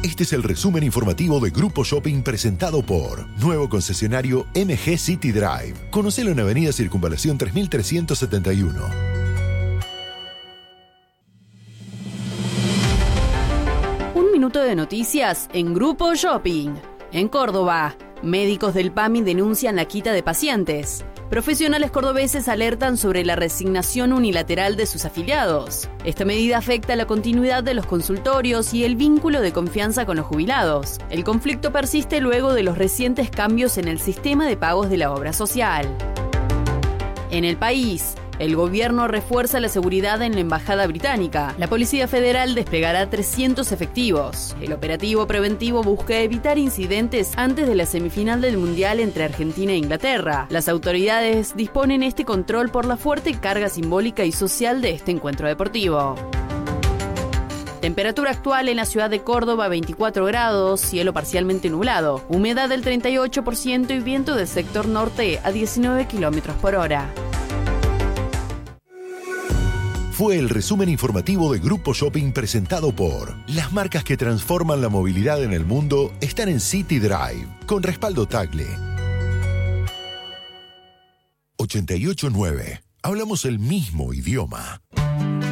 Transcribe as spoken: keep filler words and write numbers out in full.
Este es el resumen informativo de Grupo Shopping presentado por nuevo concesionario M G City Drive. Conocelo en Avenida Circunvalación tres mil trescientos setenta y uno. Un minuto de noticias en Grupo Shopping. En Córdoba, médicos del PAMI denuncian la quita de pacientes. Profesionales cordobeses alertan sobre la resignación unilateral de sus afiliados. Esta medida afecta la continuidad de los consultorios y el vínculo de confianza con los jubilados. El conflicto persiste luego de los recientes cambios en el sistema de pagos de la obra social. En el país, el gobierno refuerza la seguridad en la embajada británica. La Policía Federal desplegará trescientos efectivos. El operativo preventivo busca evitar incidentes antes de la semifinal del Mundial entre Argentina e Inglaterra. Las autoridades disponen este control por la fuerte carga simbólica y social de este encuentro deportivo. Temperatura actual en la ciudad de Córdoba, veinticuatro grados, cielo parcialmente nublado, humedad del treinta y ocho por ciento y viento del sector norte a diecinueve kilómetros por hora. Fue el resumen informativo de Grupo Shopping presentado por las marcas que transforman la movilidad en el mundo están en City Drive, con respaldo Tagle. ochenta y ocho nueve. Hablamos el mismo idioma.